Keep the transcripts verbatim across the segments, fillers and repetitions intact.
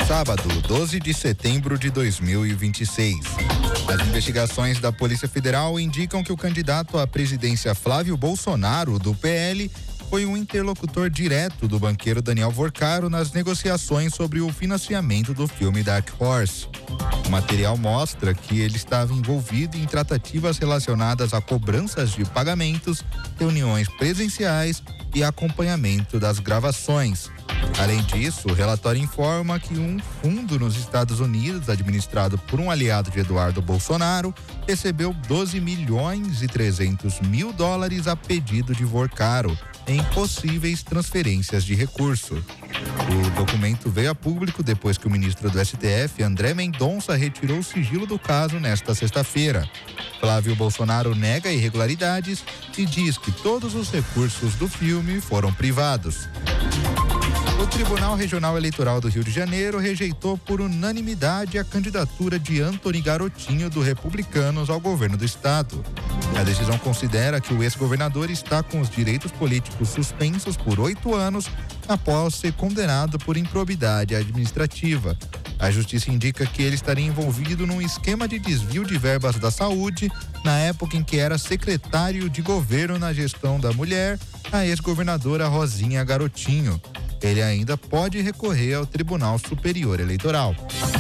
Sábado, doze de setembro de dois mil e vinte e seis. As investigações da Polícia Federal indicam que o candidato à presidência Flávio Bolsonaro, do P L, foi um interlocutor direto do banqueiro Daniel Vorcaro nas negociações sobre o financiamento do filme Dark Horse. O material mostra que ele estava envolvido em tratativas relacionadas a cobranças de pagamentos, reuniões presenciais e acompanhamento das gravações. Além disso, o relatório informa que um fundo nos Estados Unidos, administrado por um aliado de Eduardo Bolsonaro, recebeu doze milhões e trezentos mil dólares a pedido de Vorcaro em possíveis transferências de recurso. O documento veio a público depois que o ministro do S T F, André Mendonça, retirou o sigilo do caso nesta sexta-feira. Flávio Bolsonaro nega irregularidades e diz que todos os recursos do filme foram privados. O Tribunal Regional Eleitoral do Rio de Janeiro rejeitou por unanimidade a candidatura de Antony Garotinho, do Republicanos, ao governo do estado. A decisão considera que o ex-governador está com os direitos políticos suspensos por oito anos após ser condenado por improbidade administrativa. A justiça indica que ele estaria envolvido num esquema de desvio de verbas da saúde na época em que era secretário de governo na gestão da mulher, a ex-governadora Rosinha Garotinho. Ele ainda pode recorrer ao Tribunal Superior Eleitoral.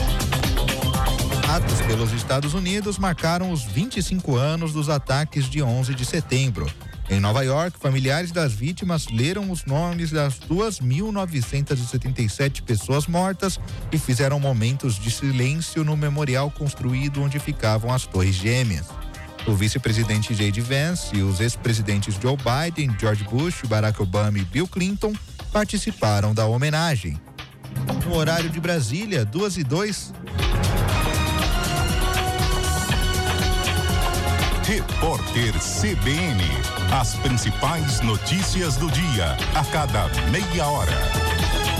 Atos pelos Estados Unidos marcaram os vinte e cinco anos dos ataques de onze de setembro. Em Nova York, familiares das vítimas leram os nomes das duas mil novecentas e setenta e sete pessoas mortas e fizeram momentos de silêncio no memorial construído onde ficavam as Torres Gêmeas. O vice-presidente J D Vance e os ex-presidentes Joe Biden, George Bush, Barack Obama e Bill Clinton participaram da homenagem. No horário de Brasília, duas e dois. Repórter C B N. As principais notícias do dia, a cada meia hora.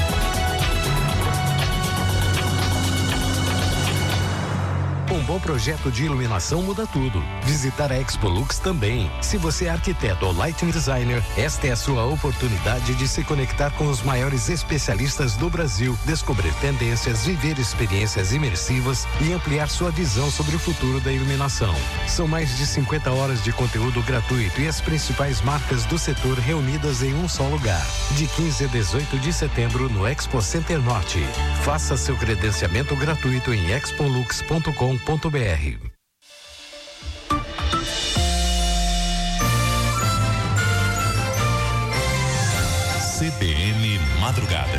Um bom projeto de iluminação muda tudo. Visitar a Expolux também. Se você é arquiteto ou lighting designer, esta é a sua oportunidade de se conectar com os maiores especialistas do Brasil, descobrir tendências, viver experiências imersivas e ampliar sua visão sobre o futuro da iluminação. São mais de cinquenta horas de conteúdo gratuito e as principais marcas do setor reunidas em um só lugar. De quinze a dezoito de setembro no Expo Center Norte. Faça seu credenciamento gratuito em expolux ponto com ponto br. C B N Madrugada.